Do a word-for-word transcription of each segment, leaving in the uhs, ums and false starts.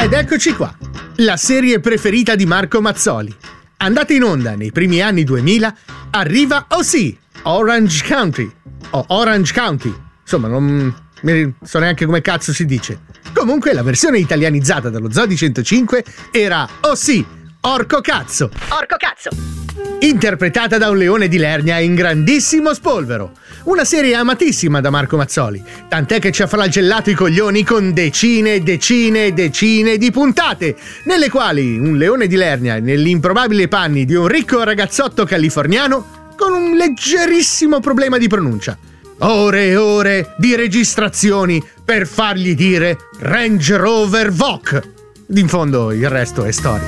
Ed eccoci qua, la serie preferita di Marco Mazzoli. Andata in onda nei primi anni duemila, arriva, oh sì, Orange County, o Orange County, insomma non mi so neanche come cazzo si dice. Comunque la versione italianizzata dallo Zoo di centocinque era, oh sì, Orco Cazzo. Orco Cazzo. Interpretata da un leone di Lernia in grandissimo spolvero. Una serie amatissima da Marco Mazzoli, tant'è che ci ha flagellato i coglioni con decine e decine e decine di puntate, nelle quali un leone di Lernia, negli improbabili panni di un ricco ragazzotto californiano, con un leggerissimo problema di pronuncia. Ore e ore di registrazioni per fargli dire Range Rover Vogue. In fondo il resto è storia.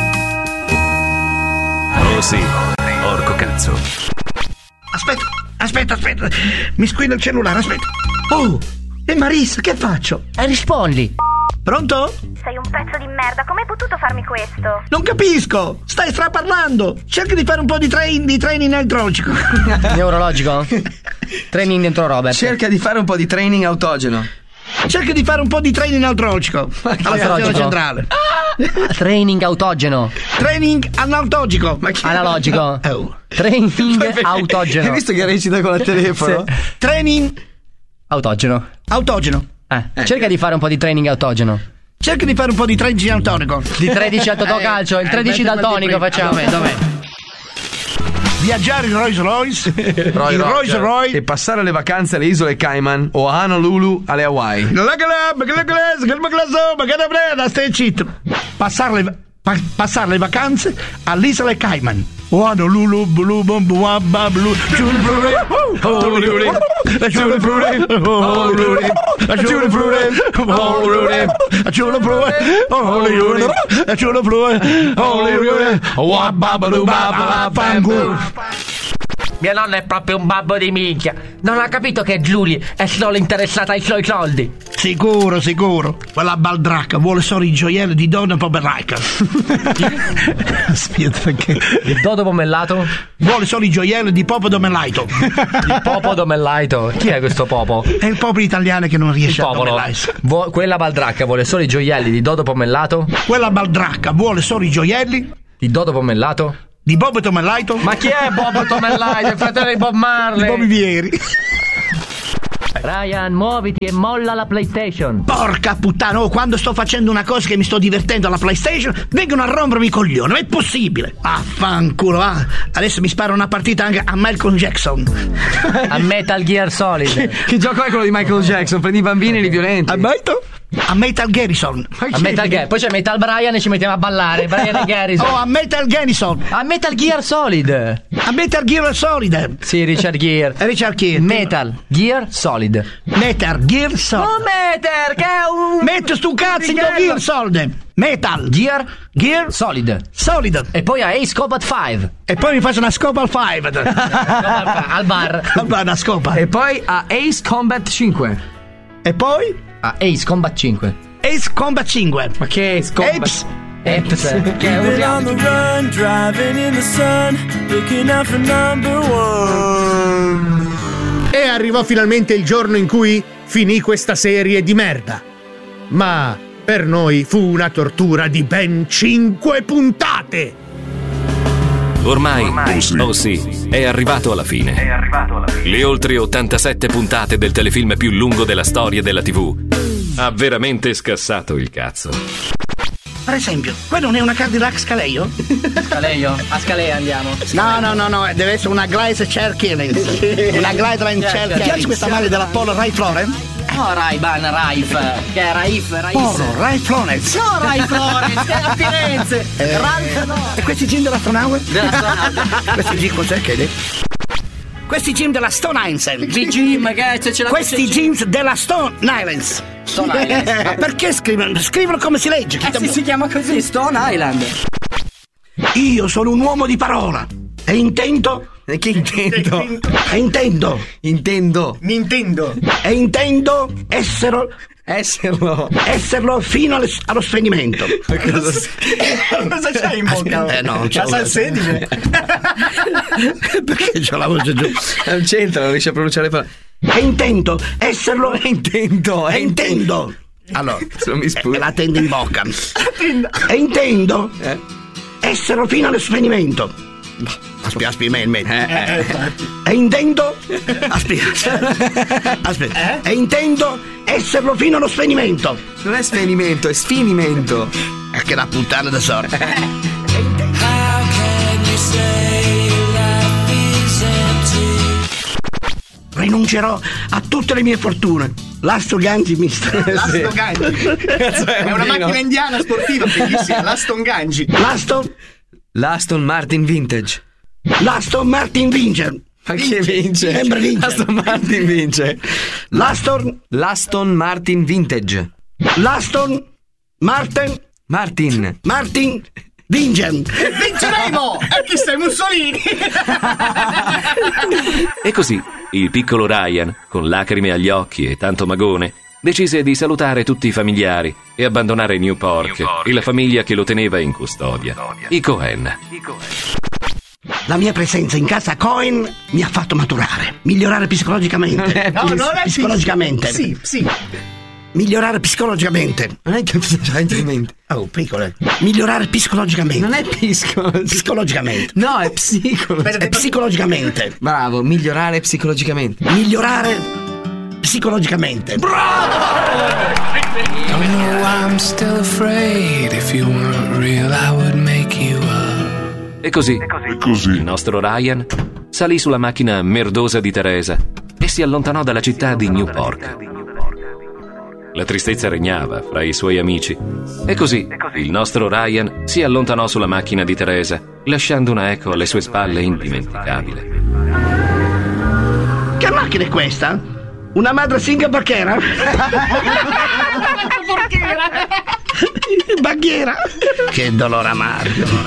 Oh sì, Orco Cazzo. Aspetta, aspetta, aspetta. Mi squilla il cellulare, aspetta. Oh, e Marissa, che faccio? E rispondi. Pronto? Sei un pezzo di merda, come hai potuto farmi questo? Non capisco, stai straparlando. Cerca di fare un po' di, train, di training neurologico. Neurologico? Training dentro Robert. Cerca di fare un po' di training autogeno. Cerca di fare un po' di training neurologico alla stazione centrale. Ah, training autogeno. Training analtogico. Ma che... Analogico. Oh. Training autogeno. Hai visto che recita con il telefono? Sì. Training Autogeno. autogeno. Eh, eh. Cerca di fare un po' di training autogeno. Cerca di fare un po' di training autogeno. Di tredici a Totocalcio, il tredici eh, daltonico facciamo. Dov'è, dov'è? Viaggiare in Rolls Royce, Roy in Rolls Roger. Royce E passare le vacanze alle isole Cayman o a Honolulu alle Hawaii. Stai zitto. Passare le, pa, passare le vacanze all'isola Cayman o Honolulu, blu, blu, blu, blu, Mia nonna è proprio un babbo di minchia. Non ha capito che Giulia è solo interessata ai suoi soldi. Sicuro, sicuro. Quella baldracca vuole solo i gioielli di Donna Poberaica. Aspetta, perché? Il dodo pomellato? Vuole solo i gioielli di Popo Domellaito. Il Popo Domellaito? Chi è questo Popo? È il popolo italiano che non riesce Il a popolo. domellarsi. Vo- quella baldracca vuole solo i gioielli di dodo pomellato? Quella baldracca vuole solo i gioielli Di dodo pomellato? di Bob Tomellaito. Ma chi è Bob Tomellaito? Il fratello di Bob Marley? Di Bobby Vieri. Ryan, muoviti e molla la PlayStation. Porca puttana, oh, quando sto facendo una cosa che mi sto divertendo alla PlayStation, vengono a rompermi i coglioni, ma è possibile? Affanculo, va. Adesso mi sparo una partita anche a Michael Jackson. A Metal Gear Solid. Che gioco è quello di Michael Jackson? Prendi i bambini e li violenti. A Michael? A Metal Garrison. A Metal Gear. Poi c'è Metal Brian e ci mettiamo a ballare. Brian e Garrison. Oh, a Metal Garrison. A Metal Gear Solid. A Metal Gear Solid. Sì, Richard Gere. Richard Gere. Metal Gear Solid. Metal Gear Solid. Non Metal, che è un... Metto stu cazzo in Gear Solid. Metal Gear Gear Solid. Solid. E poi a Ace Combat cinque. E poi mi faccio una scopa al five. Al bar. Una scopa. E poi a Ace Combat cinque. E poi A Ace Combat cinque. Ace Combat cinque. Ma che Ace Combat? Apes. Apes. Che è un run, driving in the sun, looking out for number one. E arrivò finalmente il giorno in cui finì questa serie di merda. Ma per noi fu una tortura di ben cinque puntate. Ormai, oh sì. oh sì, è arrivato alla fine. È arrivato alla fine. Le oltre ottantasette puntate del telefilm più lungo della storia della tivù. Ha veramente scassato il cazzo. Per esempio, quello non è una Cadillac Scaleo? Scaleo. A Scalea andiamo. No, no, no, no, deve essere una Gleise Cherkins. Una Gleise Cherkins. Ti piace questa maglia della Polo Ralph Lauren? No, Ray-Ban, Raif. Che è Raif, Raif. Polo Ralph Lauren. No, Raif Florence, che è a Firenze. Eh, Ralph no. E questi jeans della Stone Della Stone Questi jeans cos'è che è? Questi jeans della Stone Island. Di Jim, che c'è, c'è la Questi jeans della Stone Islands. Stone Island. Ma perché scrivono? Scrivono come si legge. Eh sì, si chiama così, Stone Island. Io sono un uomo di parola e intendo. E che intendo? E intendo. Intendo. Nintendo. E intendo essere. Esserlo. Esserlo fino allo, allo spegnimento. Cosa, cosa c'hai in bocca? Eh no, non c'è. La salsedine. Perché c'ho la voce giù? Non c'entra, non riesce a pronunciare le parole. E intendo esserlo. E intendo. E intendo Allora, mi sputa. eh, la tenda in bocca. E intendo Eh? essere fino allo svenimento. Aspetta, aspetta, il meglio. Eh, E intendo. Aspetta. Aspetta. E intendo esserlo fino allo svenimento. Non è svenimento, è sfinimento. E che la puttana da sorte. How can you say life is empty? Rinuncerò a tutte le mie fortune. L'Aston Ganji mister. L'Aston Ganji. È una macchina indiana sportiva bellissima, l'Aston Ganji. L'Aston. L'Aston Martin Vintage. L'Aston Martin vince. Ma chi vince? Sempre vince. L'Aston Martin vince. L'Aston. L'Aston Martin Vintage. L'Aston Martin. Martin. Martin vince. Vinceremo! E chi sei, Mussolini? E così il piccolo Ryan, con lacrime agli occhi e tanto magone, decise di salutare tutti i familiari e abbandonare Newport e la famiglia che lo teneva in custodia, i Cohen. La mia presenza in casa Cohen mi ha fatto maturare, migliorare psicologicamente. No, non è psicologicamente. Sì, sì. Migliorare psicologicamente. Non è che c'hai in mente. Oh, piccole. Migliorare psicologicamente. Non è pisco. Psicologicamente. No, è psicolo. È psicologicamente. Bravo, migliorare psicologicamente. Migliorare psicologicamente. Oh no, I'm still afraid. If you weren't real, I would make you up. E così, il nostro Ryan salì sulla macchina merdosa di Teresa e si allontanò dalla città di Newport. La tristezza regnava fra i suoi amici. E così, il nostro Ryan si allontanò sulla macchina di Teresa, lasciando una eco alle sue spalle indimenticabile. Che macchina è questa? Una madre singa bacchera? Bacchera? Che dolore amaro.